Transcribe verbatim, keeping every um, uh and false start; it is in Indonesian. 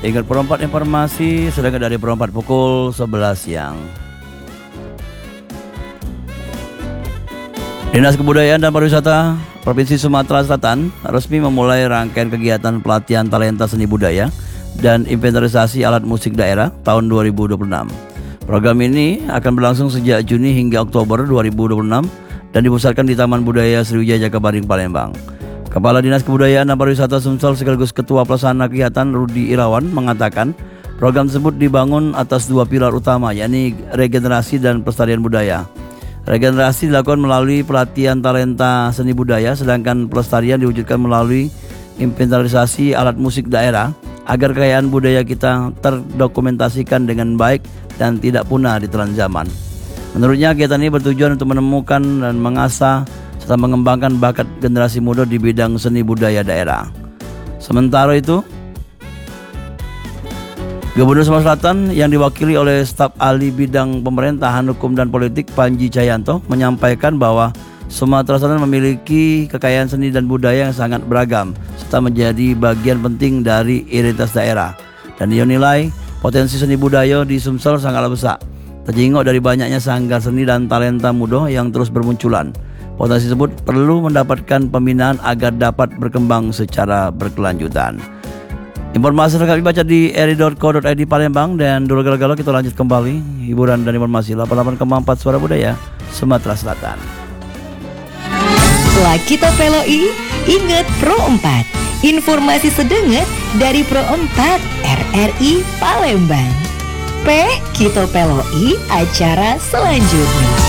Ingat perempat informasi sedangkan dari perempat pukul sebelas siang. Dinas Kebudayaan dan Pariwisata Provinsi Sumatera Selatan resmi memulai rangkaian kegiatan pelatihan talenta seni budaya dan inventarisasi alat musik daerah tahun dua ribu dua puluh enam. Program ini akan berlangsung sejak Juni hingga Oktober dua ribu dua puluh enam dan dipusatkan di Taman Budaya Sriwijaya Jakabaring, Palembang. Kepala Dinas Kebudayaan dan Pariwisata Sumsel sekaligus Ketua Pelaksana Kegiatan Rudi Irawan mengatakan program tersebut dibangun atas dua pilar utama, yakni regenerasi dan pelestarian budaya. Regenerasi dilakukan melalui pelatihan talenta seni budaya, sedangkan pelestarian diwujudkan melalui inventarisasi alat musik daerah agar kekayaan budaya kita terdokumentasikan dengan baik dan tidak punah di telan zaman. Menurutnya kegiatan ini bertujuan untuk menemukan dan mengasah serta mengembangkan bakat generasi muda di bidang seni budaya daerah. Sementara itu, Gubernur Sumatera Selatan yang diwakili oleh staf ahli bidang pemerintahan, hukum dan politik Panji Cahyanto menyampaikan bahwa Sumatera Selatan memiliki kekayaan seni dan budaya yang sangat beragam serta menjadi bagian penting dari identitas daerah. Dan dia nilai potensi seni budaya di Sumsel sangatlah besar, terjenguk dari banyaknya sanggar seni dan talenta muda yang terus bermunculan. Potensi tersebut perlu mendapatkan pembinaan agar dapat berkembang secara berkelanjutan. Informasi lengkap dibaca di eri dot co dot i d Palembang. Dan dulu galau-galau kita lanjut kembali hiburan dan informasi delapan puluh delapan koma empat Suara Budaya Sumatera Selatan. Setelah kita Peloi, ingat Pro empat. Informasi sedenget dari Pro empat R R I Palembang. P Kita Peloi acara selanjutnya.